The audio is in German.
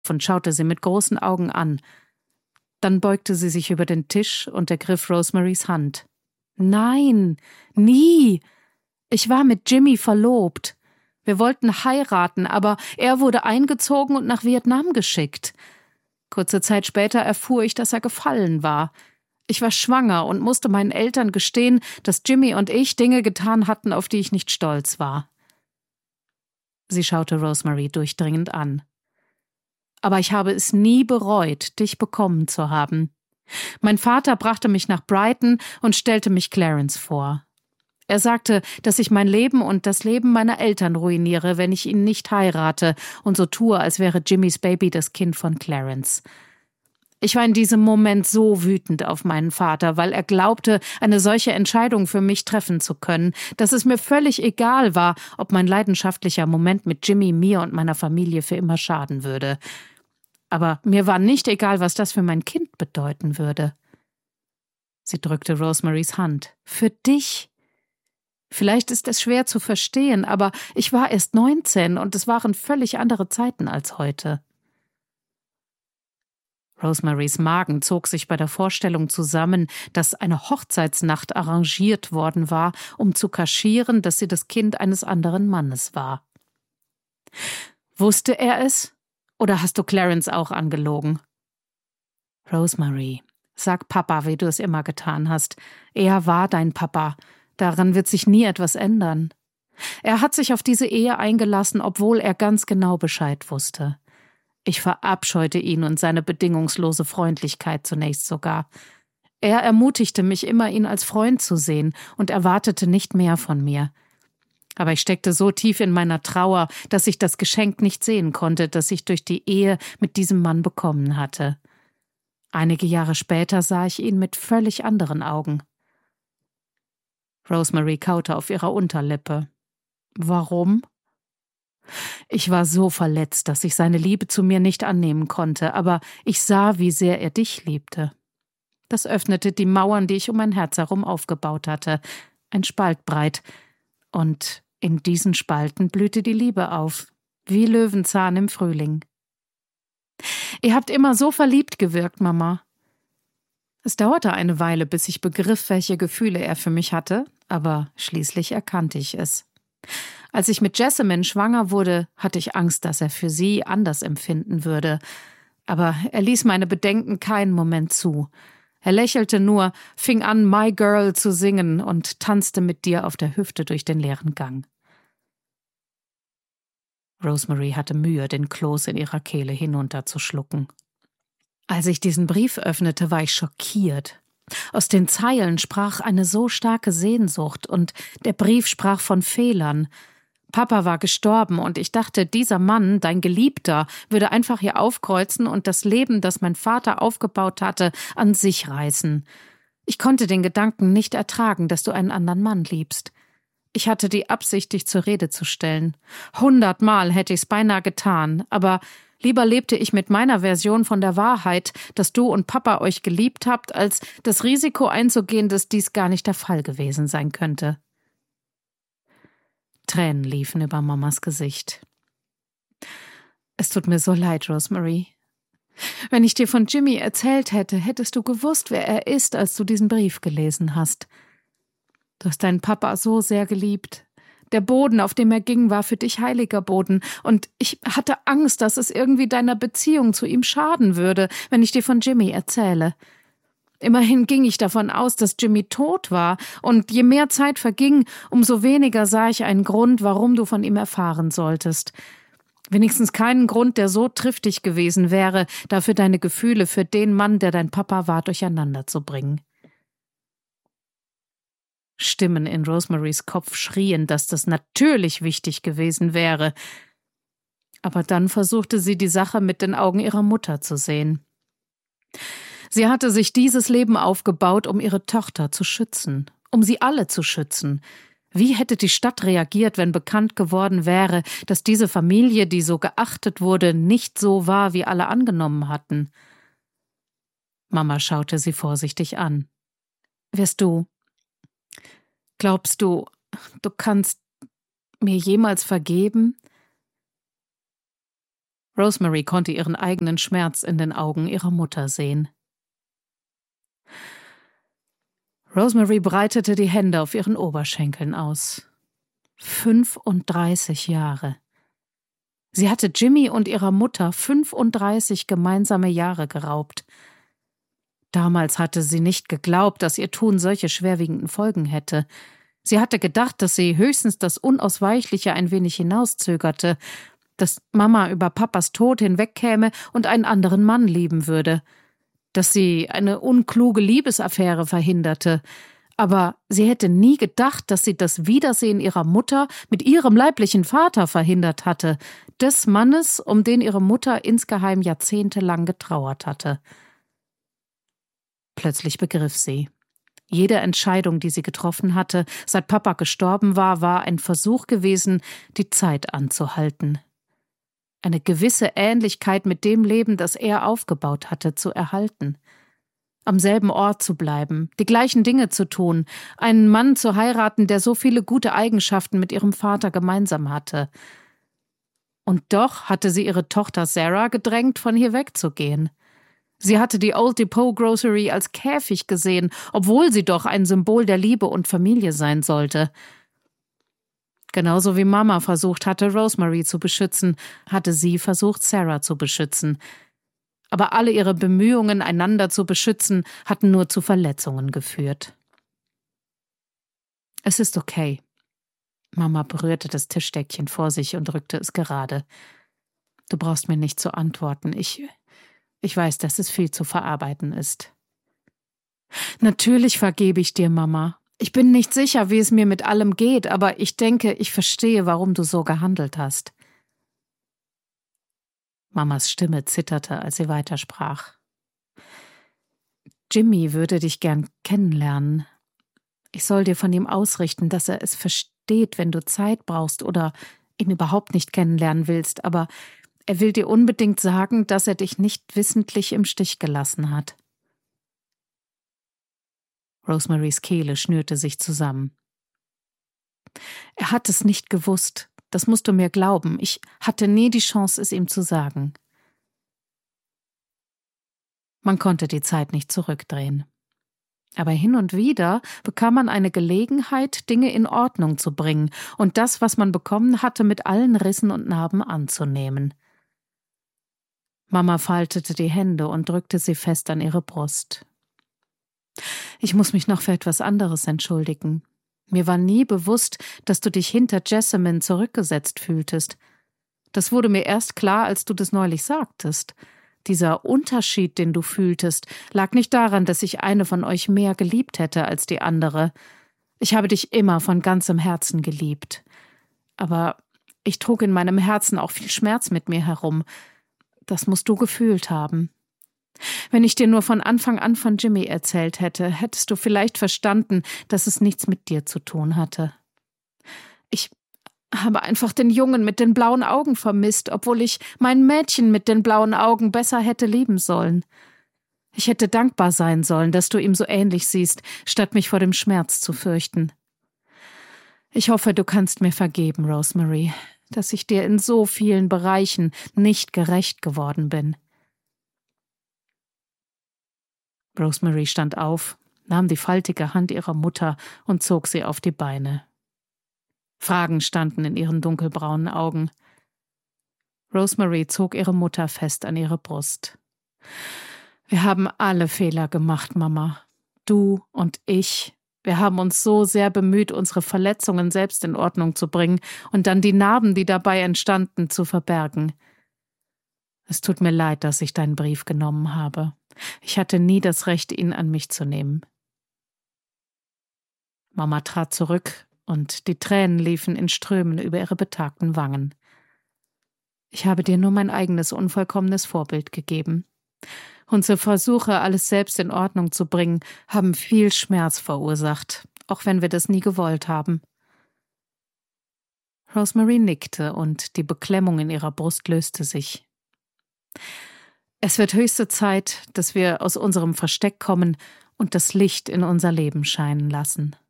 und schaute sie mit großen Augen an. Dann beugte sie sich über den Tisch und ergriff Rosemarys Hand. »Nein, nie! Ich war mit Jimmy verlobt. Wir wollten heiraten, aber er wurde eingezogen und nach Vietnam geschickt. Kurze Zeit später erfuhr ich, dass er gefallen war. Ich war schwanger und musste meinen Eltern gestehen, dass Jimmy und ich Dinge getan hatten, auf die ich nicht stolz war.« Sie schaute Rosemary durchdringend an. »Aber ich habe es nie bereut, dich bekommen zu haben. Mein Vater brachte mich nach Brighton und stellte mich Clarence vor. Er sagte, dass ich mein Leben und das Leben meiner Eltern ruiniere, wenn ich ihn nicht heirate und so tue, als wäre Jimmys Baby das Kind von Clarence. Ich war in diesem Moment so wütend auf meinen Vater, weil er glaubte, eine solche Entscheidung für mich treffen zu können, dass es mir völlig egal war, ob mein leidenschaftlicher Moment mit Jimmy mir und meiner Familie für immer schaden würde. Aber mir war nicht egal, was das für mein Kind bedeuten würde.« Sie drückte Rosemarys Hand. »Für dich? Vielleicht ist es schwer zu verstehen, aber ich war erst 19 und es waren völlig andere Zeiten als heute.« Rosemarys Magen zog sich bei der Vorstellung zusammen, dass eine Hochzeitsnacht arrangiert worden war, um zu kaschieren, dass sie das Kind eines anderen Mannes war. »Wusste er es? Oder hast du Clarence auch angelogen?« »Rosemary, sag Papa, wie du es immer getan hast. Er war dein Papa. Daran wird sich nie etwas ändern. Er hat sich auf diese Ehe eingelassen, obwohl er ganz genau Bescheid wusste. Ich verabscheute ihn und seine bedingungslose Freundlichkeit zunächst sogar. Er ermutigte mich immer, ihn als Freund zu sehen und erwartete nicht mehr von mir. Aber ich steckte so tief in meiner Trauer, dass ich das Geschenk nicht sehen konnte, das ich durch die Ehe mit diesem Mann bekommen hatte. Einige Jahre später sah ich ihn mit völlig anderen Augen.« Rosemary kaute auf ihrer Unterlippe. »Warum?« »Ich war so verletzt, dass ich seine Liebe zu mir nicht annehmen konnte, aber ich sah, wie sehr er dich liebte. Das öffnete die Mauern, die ich um mein Herz herum aufgebaut hatte, ein Spalt breit, und in diesen Spalten blühte die Liebe auf, wie Löwenzahn im Frühling. Ihr habt immer so verliebt gewirkt, Mama.« Es dauerte eine Weile, bis ich begriff, welche Gefühle er für mich hatte, aber schließlich erkannte ich es. Als ich mit Jessamine schwanger wurde, hatte ich Angst, dass er für sie anders empfinden würde. Aber er ließ meine Bedenken keinen Moment zu. Er lächelte nur, fing an, My Girl zu singen und tanzte mit dir auf der Hüfte durch den leeren Gang. Rosemary hatte Mühe, den Kloß in ihrer Kehle hinunterzuschlucken. Als ich diesen Brief öffnete, war ich schockiert. Aus den Zeilen sprach eine so starke Sehnsucht und der Brief sprach von Fehlern. Papa war gestorben und ich dachte, dieser Mann, dein Geliebter, würde einfach hier aufkreuzen und das Leben, das mein Vater aufgebaut hatte, an sich reißen. Ich konnte den Gedanken nicht ertragen, dass du einen anderen Mann liebst. Ich hatte die Absicht, dich zur Rede zu stellen. 100-mal hätte ich's beinahe getan, aber lieber lebte ich mit meiner Version von der Wahrheit, dass du und Papa euch geliebt habt, als das Risiko einzugehen, dass dies gar nicht der Fall gewesen sein könnte. Tränen liefen über Mamas Gesicht. Es tut mir so leid, Rosemary. Wenn ich dir von Jimmy erzählt hätte, hättest du gewusst, wer er ist, als du diesen Brief gelesen hast. Du hast deinen Papa so sehr geliebt. Der Boden, auf dem er ging, war für dich heiliger Boden, und ich hatte Angst, dass es irgendwie deiner Beziehung zu ihm schaden würde, wenn ich dir von Jimmy erzähle. Immerhin ging ich davon aus, dass Jimmy tot war, und je mehr Zeit verging, umso weniger sah ich einen Grund, warum du von ihm erfahren solltest. Wenigstens keinen Grund, der so triftig gewesen wäre, dafür deine Gefühle für den Mann, der dein Papa war, durcheinander zu bringen. Stimmen in Rosemarys Kopf schrien, dass das natürlich wichtig gewesen wäre. Aber dann versuchte sie, die Sache mit den Augen ihrer Mutter zu sehen. Sie hatte sich dieses Leben aufgebaut, um ihre Tochter zu schützen, um sie alle zu schützen. Wie hätte die Stadt reagiert, wenn bekannt geworden wäre, dass diese Familie, die so geachtet wurde, nicht so war, wie alle angenommen hatten? Mama schaute sie vorsichtig an. Glaubst du, du kannst mir jemals vergeben? Rosemary konnte ihren eigenen Schmerz in den Augen ihrer Mutter sehen. Rosemary breitete die Hände auf ihren Oberschenkeln aus. 35 Jahre. Sie hatte Jimmy und ihrer Mutter 35 gemeinsame Jahre geraubt. Damals hatte sie nicht geglaubt, dass ihr Tun solche schwerwiegenden Folgen hätte. Sie hatte gedacht, dass sie höchstens das Unausweichliche ein wenig hinauszögerte, dass Mama über Papas Tod hinwegkäme und einen anderen Mann lieben würde, dass sie eine unkluge Liebesaffäre verhinderte. Aber sie hätte nie gedacht, dass sie das Wiedersehen ihrer Mutter mit ihrem leiblichen Vater verhindert hatte, des Mannes, um den ihre Mutter insgeheim jahrzehntelang getrauert hatte. Plötzlich begriff sie. Jede Entscheidung, die sie getroffen hatte, seit Papa gestorben war ein Versuch gewesen, die Zeit anzuhalten. Eine gewisse Ähnlichkeit mit dem Leben, das er aufgebaut hatte, zu erhalten. Am selben Ort zu bleiben, die gleichen Dinge zu tun, einen Mann zu heiraten, der so viele gute Eigenschaften mit ihrem Vater gemeinsam hatte. Und doch hatte sie ihre Tochter Sarah gedrängt, von hier wegzugehen. Sie hatte die Old Depot Grocery als Käfig gesehen, obwohl sie doch ein Symbol der Liebe und Familie sein sollte. Genauso wie Mama versucht hatte, Rosemary zu beschützen, hatte sie versucht, Sarah zu beschützen. Aber alle ihre Bemühungen, einander zu beschützen, hatten nur zu Verletzungen geführt. »Es ist okay.« Mama berührte das Tischdeckchen vor sich und rückte es gerade. »Du brauchst mir nicht zu antworten. Ich weiß, dass es viel zu verarbeiten ist.« »Natürlich vergebe ich dir, Mama. Ich bin nicht sicher, wie es mir mit allem geht, aber ich denke, ich verstehe, warum du so gehandelt hast.« Mamas Stimme zitterte, als sie weitersprach. »Jimmy würde dich gern kennenlernen. Ich soll dir von ihm ausrichten, dass er es versteht, wenn du Zeit brauchst oder ihn überhaupt nicht kennenlernen willst, aber er will dir unbedingt sagen, dass er dich nicht wissentlich im Stich gelassen hat.« Rosemarys Kehle schnürte sich zusammen. »Er hat es nicht gewusst. Das musst du mir glauben. Ich hatte nie die Chance, es ihm zu sagen.« Man konnte die Zeit nicht zurückdrehen. Aber hin und wieder bekam man eine Gelegenheit, Dinge in Ordnung zu bringen und das, was man bekommen hatte, mit allen Rissen und Narben anzunehmen. Mama faltete die Hände und drückte sie fest an ihre Brust. »Ich muss mich noch für etwas anderes entschuldigen. Mir war nie bewusst, dass du dich hinter Jessamine zurückgesetzt fühltest. Das wurde mir erst klar, als du das neulich sagtest. Dieser Unterschied, den du fühltest, lag nicht daran, dass ich eine von euch mehr geliebt hätte als die andere. Ich habe dich immer von ganzem Herzen geliebt. Aber ich trug in meinem Herzen auch viel Schmerz mit mir herum. Das musst du gefühlt haben. Wenn ich dir nur von Anfang an von Jimmy erzählt hätte, hättest du vielleicht verstanden, dass es nichts mit dir zu tun hatte. Ich habe einfach den Jungen mit den blauen Augen vermisst, obwohl ich mein Mädchen mit den blauen Augen besser hätte lieben sollen. Ich hätte dankbar sein sollen, dass du ihm so ähnlich siehst, statt mich vor dem Schmerz zu fürchten. Ich hoffe, du kannst mir vergeben, Rosemary, dass ich dir in so vielen Bereichen nicht gerecht geworden bin.« Rosemary stand auf, nahm die faltige Hand ihrer Mutter und zog sie auf die Beine. Fragen standen in ihren dunkelbraunen Augen. Rosemary zog ihre Mutter fest an ihre Brust. »Wir haben alle Fehler gemacht, Mama. Du und ich. Wir haben uns so sehr bemüht, unsere Verletzungen selbst in Ordnung zu bringen und dann die Narben, die dabei entstanden, zu verbergen. Es tut mir leid, dass ich deinen Brief genommen habe. Ich hatte nie das Recht, ihn an mich zu nehmen.« Mama trat zurück und die Tränen liefen in Strömen über ihre betagten Wangen. »Ich habe dir nur mein eigenes unvollkommenes Vorbild gegeben. Unsere Versuche, alles selbst in Ordnung zu bringen, haben viel Schmerz verursacht, auch wenn wir das nie gewollt haben.« Rosemary nickte und die Beklemmung in ihrer Brust löste sich. »Es wird höchste Zeit, dass wir aus unserem Versteck kommen und das Licht in unser Leben scheinen lassen.«